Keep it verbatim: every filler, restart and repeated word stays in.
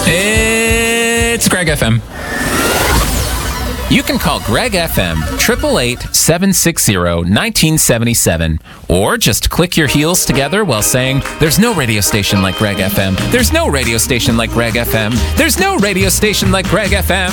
It's Greg F M. You can call Greg F M, eight eight eight, seven six zero, one nine seven seven, or just click your heels together while saying, there's no radio station like Greg F M. There's no radio station like Greg F M. There's no radio station like Greg F M.